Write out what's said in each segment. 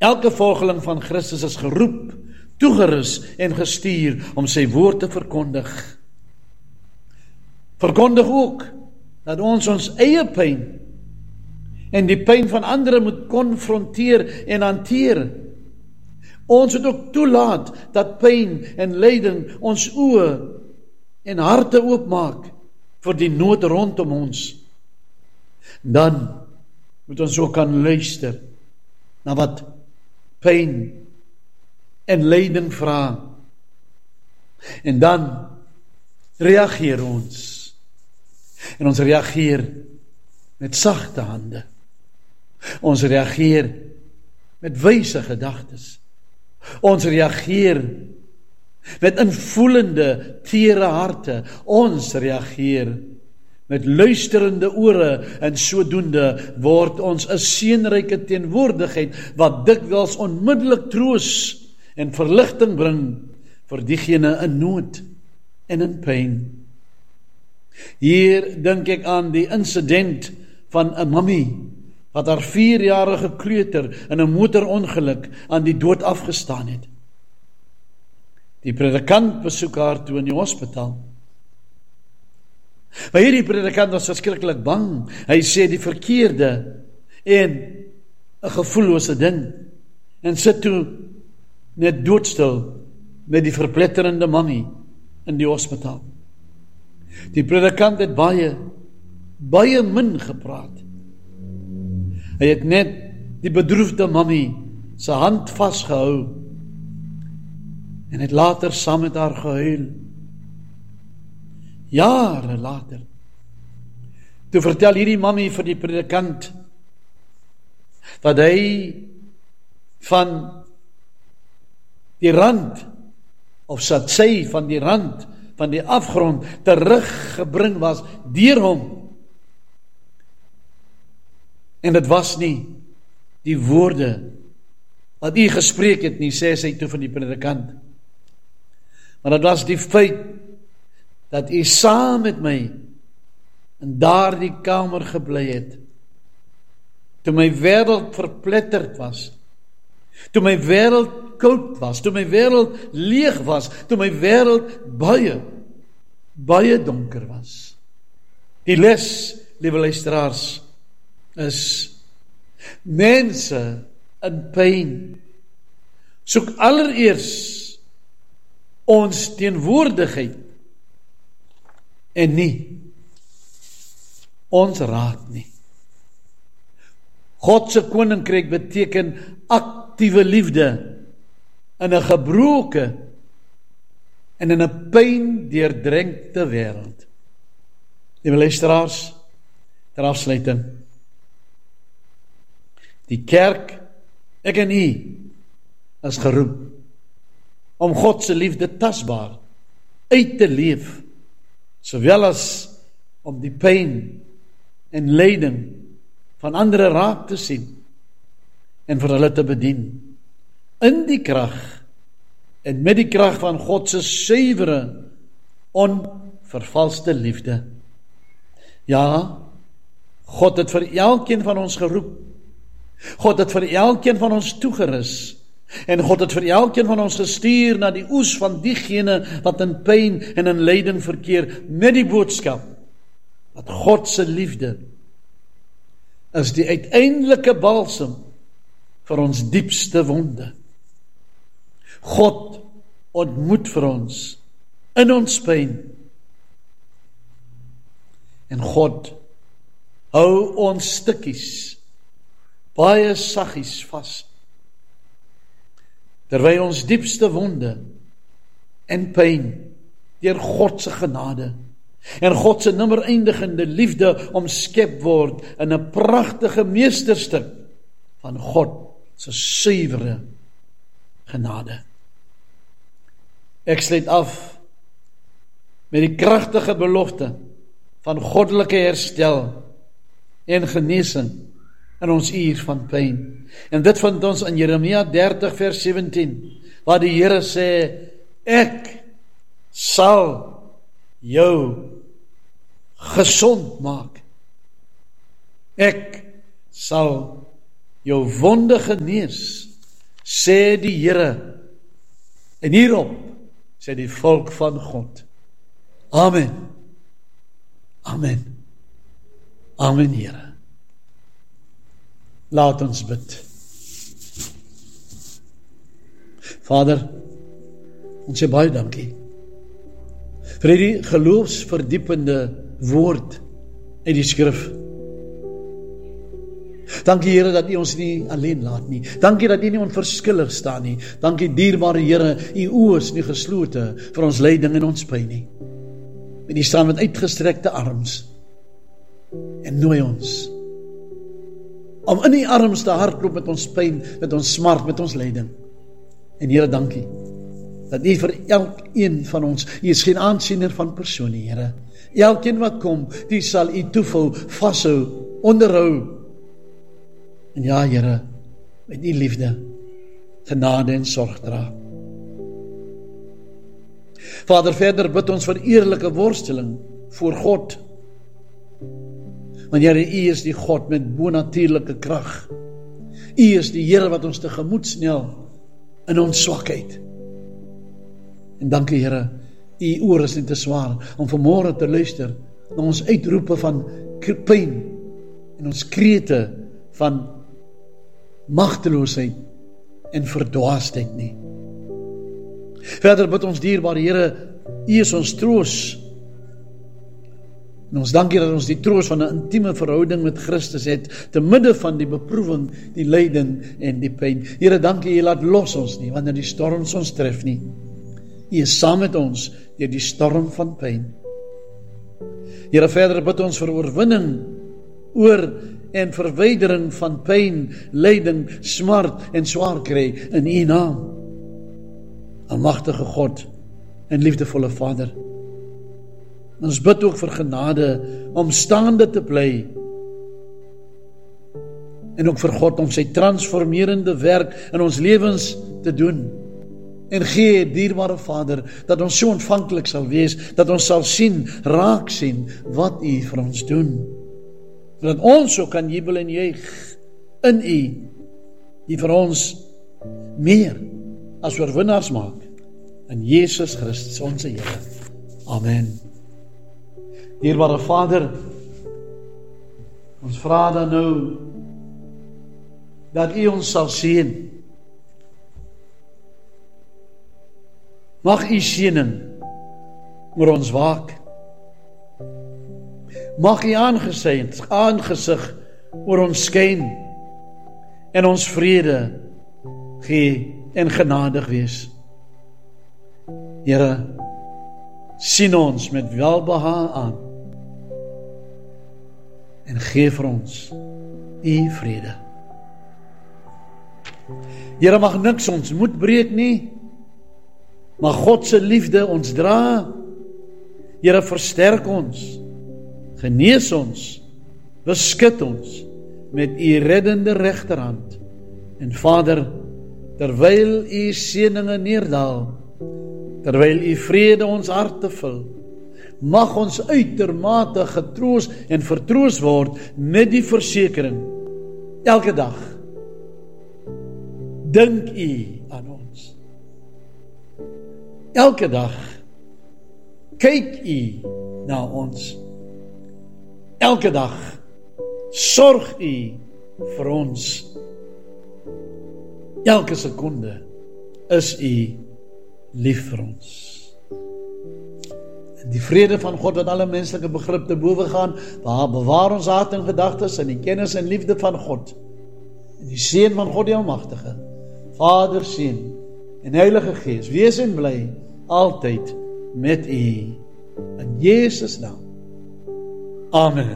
Elke volgeling van Christus is geroep, toegerus en gestuur om sy woord te verkondig. Verkondig ook dat ons eie pyn en die pyn van ander moet konfronteer en hanteer. Ons moet ook toelaat dat pyn en lyding ons oë en harte oopmaak vir die nood rondom ons. Dan moet ons ook kan luister na wat pyn en lyding vra. En dan reageer ons. En ons reageer met sagte hande. Ons reageer met wyse gedagtes. Ons reageer met invoelende, tere harte. Ons reageer met luisterende ore, en sodoende word ons 'n seënryke teenwoordigheid wat dikwels onmiddellik troos en verligting bring vir diegene in nood en in pyn. Hier dink ek aan die insident van 'n mammie wat haar 4-jarige kleuter in 'n motorongeluk aan die dood afgestaan het. Die predikant besoek haar toe in die hospitaal. Maar hierdie predikant was verskriklik bang. Hy sê die verkeerde en 'n gevoellose ding, en sit toe net doodstil met die verpletterende mammie in die hospitaal. Die predikant het baie min gepraat. Hy het net die bedroefde mammie se hand vasgehou en het later saam met haar gehuil. Jare later, toe vertel hierdie mammie vir die predikant dat hy van die rand, of sy van die rand van die afgrond teruggebring was deur hom. En dit was nie die woorde wat u gespreek het nie, sê sy toe van die predikant. Maar dit was die feit dat u saam met my in daardie kamer gebly het, toe my wêreld verpletterd was, toe my wêreld koud was, toe my wêreld leeg was, toe my wêreld baie donker was. Die les, liewe luisteraars, is mense in pyn soek allereers ons teenwoordigheid en nie ons raad nie. God se koninkryk beteken aktiewe liefde in 'n gebroke en in 'n pyn deurdrenkte wêreld. Liewe luisteraars, ter afsluiting. Die kerk, ek en u, is geroep om God se liefde tasbaar uit te leef, sowel as om die pyn en lyding van ander raak te sien en vir hulle te bedien, in die krag en met die krag van God se suiwere, onvervalste liefde. Ja, God het vir elkeen van ons geroep. God het vir elkeen van ons toegerus, en God het vir elkeen van ons gestuur na die oes van diegene wat in pyn en in lyding verkeer, met die boodskap dat God se liefde is die uiteindelike balsem vir ons diepste wonde. God ontmoet vir ons in ons pyn, en God hou ons stukkies baie saggies vas, terwyl ons diepste wonde en pyn deur God se genade en God se nimmer eindigende liefde omskep word in 'n pragtige meesterstuk van God se suiwere genade. Ek sluit af met die kragtige belofte van goddelike herstel en genesing in ons uur van pyn. En dit vind ons in Jeremia 30 vers 17, waar die Here sê, ek sal jou gesond maak. Ek sal jou wonde genees sê die Here. En hierop sê die volk van God. Amen. Amen. Amen, Here. Laat ons bid. Vader, ons sê baie dankie vir die geloofsverdiepende woord uit die skrif. Dankie Here dat U ons nie alleen laat nie. Dankie dat U nie onverskillig staan nie. Dankie dierbare Here, U oë is nie geslote vir ons lyding en ons pyn nie. En U staan met uitgestrekte arms en nooi ons om in U arms te hardloop met ons pyn, met ons smart, met ons lyding. En Here, dankie dat U vir elkeen van ons, U is geen aansiener van persoon nie, Here. Elkeen wat kom, die sal U toevou, vashou, onderhou. En ja, Here, met U liefde, genade en sorg dra. Vader, verder bid ons vir eerlike worsteling voor God. Want Here, U is die God met bonatuurlike krag. U is die Here wat ons tegemoet snel in ons swakheid. En dankie Here, U oor is nie te swaar om vanmôre te luister na ons uitroepe van pyn en ons krete van magteloosheid en verdwaasdheid nie. Verder bid ons dierbare Here, U is ons troos. En ons dankie dat ons die troos van 'n intieme verhouding met Christus het, te midde van die beproewing, die lyding en die pyn. Here, dankie, U laat los ons nie, wanneer die storms ons tref nie. U is saam met ons deur die storm van pyn. Here, verder bid ons vir oorwinning oor en verwydering van pyn, lyding, smart en swaar kry in U naam. Almagtige God en liefdevolle Vader. Ons bid ook vir genade om staande te bly en ook vir God om sy transformerende werk in ons lewens te doen. En gee, dierbare Vader, dat ons so ontvanklik sal wees, dat ons sal sien, raak sien, wat U vir ons doen. Dat ons ook kan jubel en juig in U, die vir ons meer as oorwinnaars maak. In Jesus Christus, ons Here. Amen. Dierbare Vader, ons vra dan nou dat U ons sal seën. Mag U seëning oor ons waak. Mag U aangesig oor ons skyn en ons vrede gee en genadig wees. Here, sien ons met welbehae aan en gee vir ons U vrede. Here, mag niks ons moed breek nie. Mag God se liefde ons dra. Here, versterk ons, genees ons, beskud ons met U reddende regterhand. En Vader, terwyl U seëninge neerdal, terwyl U vrede ons harte vul, mag ons uitermate getroos en vertroos word met die versekering, elke dag dink U aan ons. Elke dag kyk U na ons. Elke dag sorg U vir ons. Elke sekonde is U lief vir ons. En die vrede van God wat alle menslike begrip te bowe gaan, bewaar ons hart en gedagtes in die kennis en liefde van God. En die seën van God die Almagtige, Vader, Seun en Heilige Gees, wees en bly altyd met U. In Jesus naam. Amen.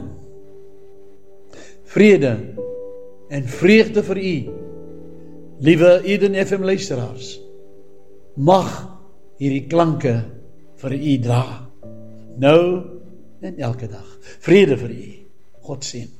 Vrede en vreugde vir U, liewe Eden FM luisteraars. Mag hierdie klanke vir U dra, nou en elke dag. Vrede vir U. God seën.